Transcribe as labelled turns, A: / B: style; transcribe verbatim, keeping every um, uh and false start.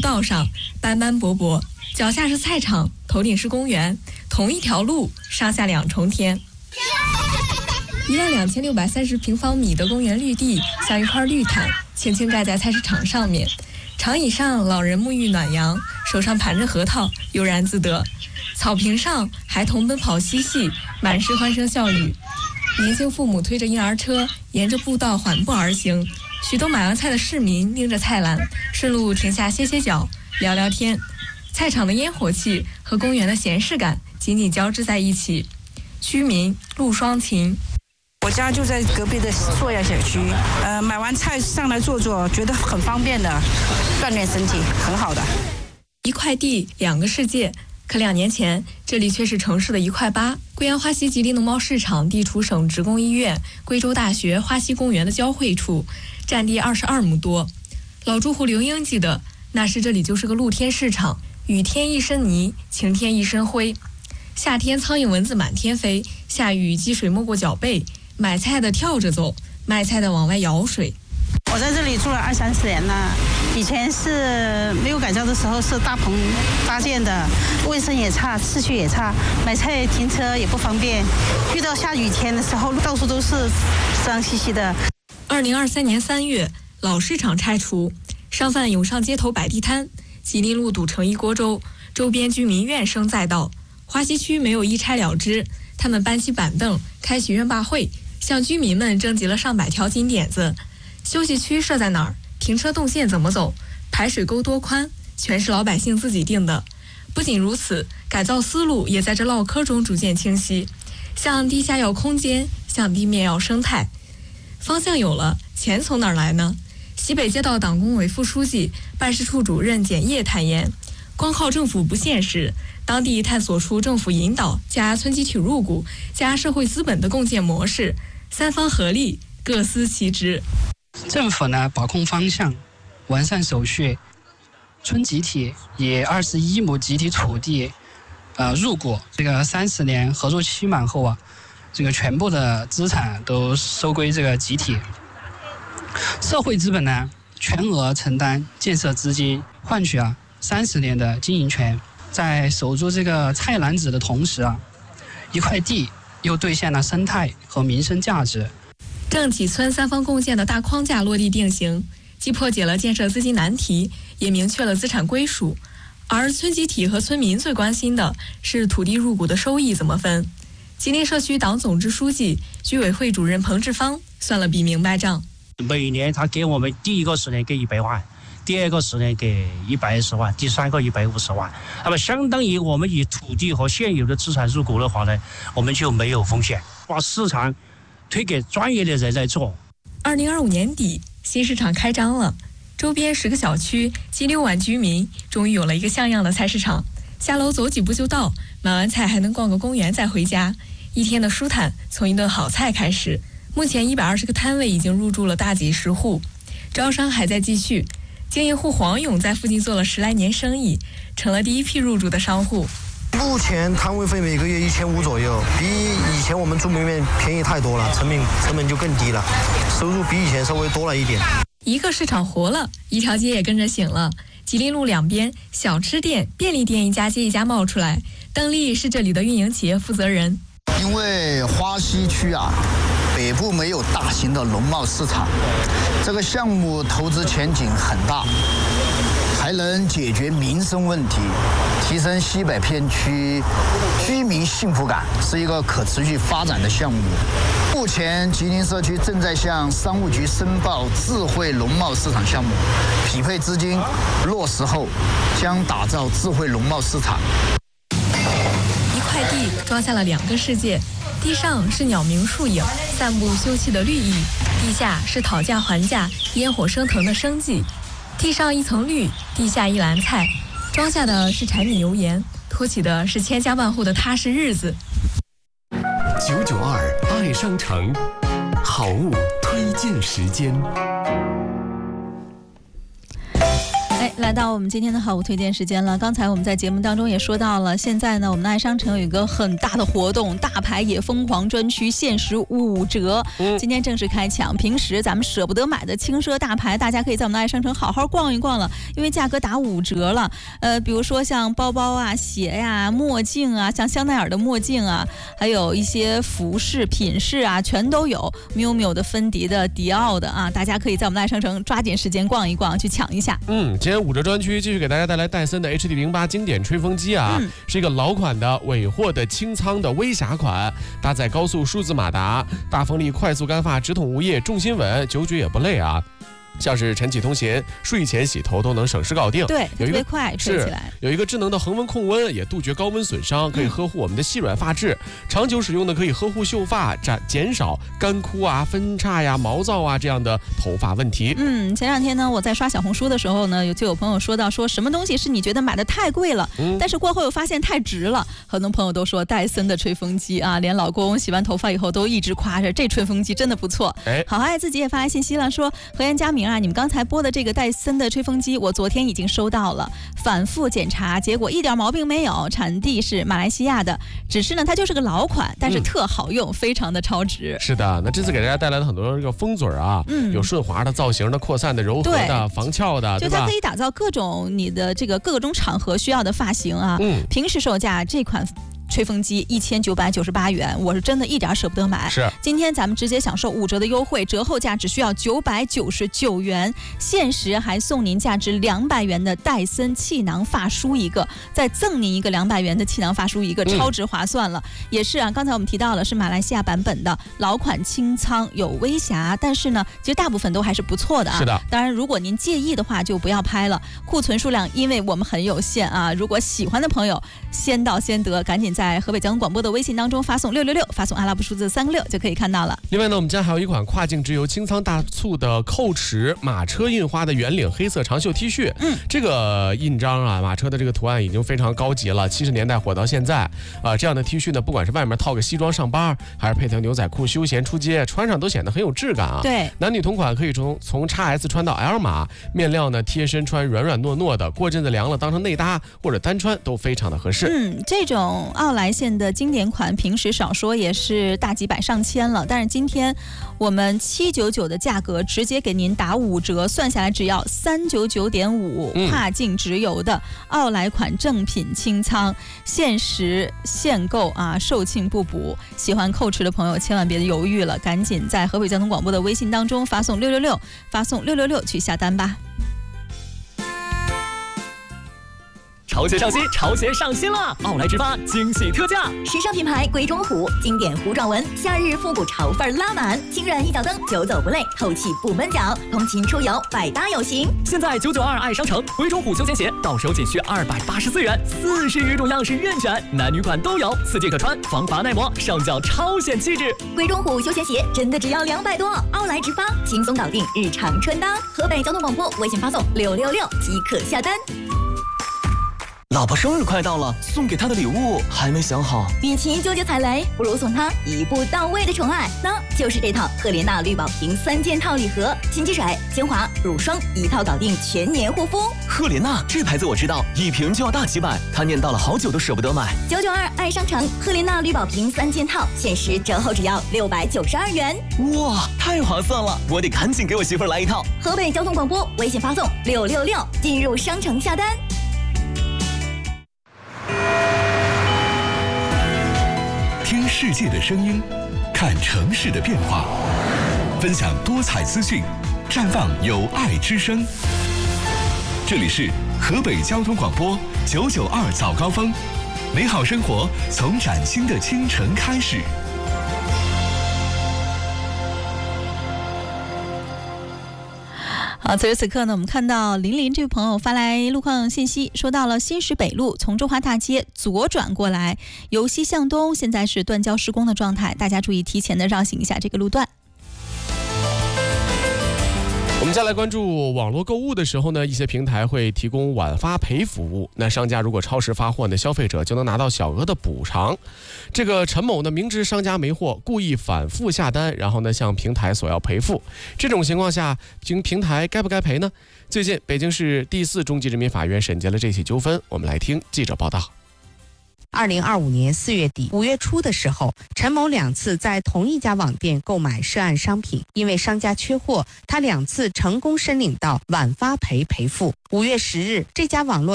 A: 道上，斑斑驳驳，脚下是菜场，头顶是公园，同一条路，上下两重天。一万两千六百三十平方米的公园绿地，像一块绿毯，轻轻盖在菜市场上面。长椅上，老人沐浴暖阳，手上盘着核桃，悠然自得。草坪上，孩童奔跑嬉戏，满是欢声笑语。年轻父母推着婴儿车，沿着步道缓步而行。许多买完菜的市民拎着菜篮，顺路停下歇歇脚，聊聊天。菜场的烟火气和公园的闲适感紧紧交织在一起。居民陆双琴。
B: 我家就在隔壁的硕亚小区，呃，买完菜上来坐坐，觉得很方便的，锻炼身体，很好的。
A: 一块地，两个世界。可两年前，这里却是城市的一块八。贵阳花溪吉林农贸市场地处省职工医院、贵州大学花溪公园的交汇处，占地二十二亩多。老住户刘英记得，那时这里就是个露天市场，雨天一身泥，晴天一身灰。夏天苍蝇蚊子满天飞，下雨积水没过脚背。买菜的跳着走，卖菜的往外舀水。
B: 我在这里住了二三十年了，以前是没有改造的时候是大棚搭建的，卫生也差，秩序也差，买菜停车也不方便，遇到下雨天的时候到处都是脏兮兮的。
A: 二零二三年三月，老市场拆除，商贩涌上街头摆地摊，吉林路堵成一锅粥，周边居民怨声载道。花溪区没有一拆了之，他们搬起板凳，开许愿大会，向居民们征集了上百条金点子。休息区设在哪儿？停车动线怎么走？排水沟多宽？全是老百姓自己定的。不仅如此，改造思路也在这唠嗑中逐渐清晰。向地下要空间，向地面要生态。方向有了，钱从哪儿来呢？西北街道党工委副书记、办事处主任简业坦言，光靠政府不现实，当地探索出政府引导加村集体入股加社会资本的共建模式，三方合力，各司其职。
C: 政府呢把控方向，完善手续，村集体以二十一亩集体土地，呃入股，这个三十年合作期满后啊，这个全部的资产都收归这个集体。社会资本呢全额承担建设资金，换取啊三十年的经营权。在守住这个菜篮子的同时啊，一块地又兑现了生态和民生价值。
A: 政企村三方共建的大框架落地定型，既破解了建设资金难题，也明确了资产归属。而村集体和村民最关心的是土地入股的收益怎么分。吉林社区党总支书记、居委会主任彭志芳算了笔明白账。
D: 每年他给我们第一个十年给一百万，第二个十年给一百二十万，第三个一百五十万。那么相当于我们以土地和现有的资产入股的话呢，我们就没有风险，把市场推给专业的人来做。
A: 二零二五年底，新市场开张了，周边十个小区、近六万居民，终于有了一个像样的菜市场。下楼走几步就到，买完菜还能逛个公园再回家，一天的舒坦从一顿好菜开始。目前一百二十个摊位已经入驻了大几十户，招商还在继续。经营户黄勇在附近做了十来年生意，成了第一批入驻的商户。
E: 目前摊位费每个月一千五左右，比以前我们做门面便宜太多了，成本成本就更低了，收入比以前稍微多了一点。
A: 一个市场活了，一条街也跟着醒了。吉林路两边，小吃店、便利店一家接一家冒出来。邓丽是这里的运营企业负责人。
F: 因为花溪区啊，北部没有大型的农贸市场，这个项目投资前景很大，还能解决民生问题，提升西北片区居民幸福感，是一个可持续发展的项目。目前吉林社区正在向商务局申报智慧农贸市场项目，匹配资金落实后，将打造智慧农贸市场。
A: 一块地装下了两个世界，地上是鸟鸣树影，散步休憩的绿意；地下是讨价还价、烟火升腾的生计。地上一层绿，地下一篮菜，装下的是柴米油盐，托起的是千家万户的踏实日子。
G: 九九二爱商城，好物推荐时间。
A: 哎，
H: 来到我们今天的好物推荐时间了。刚才我们在节目当中也说到了，现在呢，我们的爱商城有一个很大的活动，大牌也疯狂专区限时五折，嗯、今天正式开抢。平时咱们舍不得买的轻奢大牌，大家可以在我们的爱商城好好逛一逛了，因为价格打五折了。呃，比如说像包包啊、鞋呀、啊、墨镜啊，像香奈儿的墨镜啊，还有一些服饰、品饰啊，全都有。miu miu的、芬迪的、迪奥的啊，大家可以在我们的爱商城抓紧时间逛一逛，去抢一下。
I: 嗯，今天五折专区继续给大家带来戴森的 H D 零八 经典吹风机啊、嗯，是一个老款的尾货的清仓的微侠款，搭载高速数字马达，大风力快速干发，直筒无液，重心稳，久举也不累啊。像是晨起通勤、睡前洗头都能省时搞定，
H: 对，有一个特别快吹起来。
I: 有一个智能的恒温控温，也杜绝高温损伤，可以呵护我们的细软发质。嗯、长久使用呢，可以呵护秀发，减减少干枯啊、分叉呀、毛躁啊这样的头发问题。
H: 嗯，前两天呢，我在刷小红书的时候呢，有就有朋友说到，说什么东西是你觉得买的太贵了，嗯、但是过后又发现太值了。很多朋友都说戴森的吹风机啊，连老公洗完头发以后都一直夸着这吹风机真的不错。哎，好爱自己也发来信息了，说何言佳明啊，你们刚才播的这个戴森的吹风机，我昨天已经收到了，反复检查，结果一点毛病没有，产地是马来西亚的，只是呢它就是个老款，但是特好用，嗯、非常的超值。
I: 是的，那这次给大家带来了很多这个风嘴啊，嗯、有顺滑的、造型的、扩散的、柔和的、防翘的，
H: 就它可以打造各种你的这个各种场合需要的发型啊。嗯，平时售价这款吹风机一千九百九十八元，我是真的一点舍不得买。
I: 是，
H: 今天咱们直接享受五折的优惠，折后价只需要九百九十九元，限时还送您价值两百元的戴森气囊发梳一个，再赠您一个两百元的气囊发梳一个，超值划算了。嗯、也是啊，刚才我们提到了是马来西亚版本的老款清仓，有微瑕，但是呢，其实大部分都还是不错的啊。
I: 是的，
H: 当然如果您介意的话，就不要拍了，库存数量因为我们很有限啊。如果喜欢的朋友，先到先得，赶紧在河北交通广播的微信当中发送六六六，发送阿拉伯数字三个六就可以看到了。
I: 另外呢，我们家还有一款跨境直邮清仓大促的扣齿马车印花的圆领黑色长袖 T 恤，嗯，这个印章啊，马车的这个图案已经非常高级了，七十年代火到现在啊、呃，这样的 T 恤呢，不管是外面套个西装上班，还是配条牛仔裤休闲出街，穿上都显得很有质感啊。
H: 对，
I: 男女同款，可以从从 X S 穿到 L 码，面料呢贴身穿，软软糯糯的，过阵子凉了当成内搭或者单穿都非常的合适。
H: 嗯，这种奥莱线的经典款，平时少说也是大几百上千了，但是今天我们七百九十九的价格直接给您打五折，算下来只要三百九十九点五，跨境直邮的奥莱款正品清仓，限时限购啊，售罄不补。喜欢扣齿的朋友千万别犹豫了，赶紧在河北交通广播的微信当中发送六六六，发送六六六去下单吧。
J: 潮鞋上新，潮鞋上新了！奥莱直发惊喜特价，
K: 时尚品牌鬼冢虎经典弧状纹，夏日复古潮范拉满，轻软一脚蹬，久走不累，透气不闷脚，通勤出游百搭有型。
J: 现在九九二爱商城鬼冢虎休闲鞋到手仅需二百八十四元，四十余种样式任选，男女款都有，四季可穿，防滑耐磨，上脚超显气质。
K: 鬼冢虎休闲鞋真的只要两百多，奥莱直发轻松搞定日常穿搭。河北交通广播微信发送六六六即可下单。
J: 老婆生日快到了，送给她的礼物还没想好。
K: 与其纠结踩雷，不如送她一步到位的宠爱，那就是这套赫莲娜绿宝瓶三件套礼盒，清洁水、精华、乳霜一套搞定全年护肤。
J: 赫莲娜这牌子我知道，一瓶就要大几百，她念叨了好久都舍不得买。
K: 九九二爱商城赫莲娜绿宝瓶三件套，限时折后只要六百九十二元。
J: 哇，太划算了！我得赶紧给我媳妇儿来一套。
K: 河北交通广播微信发送六六六，进入商城下单。
L: 听世界的声音，看城市的变化，分享多彩资讯，绽放有爱之声。这里是河北交通广播九九二早高峰，美好生活从崭新的清晨开始。
H: 好，此时此刻呢，我们看到林林这位朋友发来路况信息，说到了新石北路，从中华大街左转过来，由西向东，现在是断交施工的状态，大家注意提前的绕行一下这个路段。
I: 我我们再来关注网络购物的时候呢，一些平台会提供晚发赔服务。那商家如果超时发货呢，消费者就能拿到小额的补偿。这个陈某呢，明知商家没货，故意反复下单，然后呢向平台索要赔付。这种情况下，平平台该不该赔呢？最近，北京市第四中级人民法院审结了这起纠纷。我们来听记者报道。
M: 二零二五年四月底、五月初的时候，陈某两次在同一家网店购买涉案商品，因为商家缺货，他两次成功申领到晚发赔赔付。五月十日，这家网络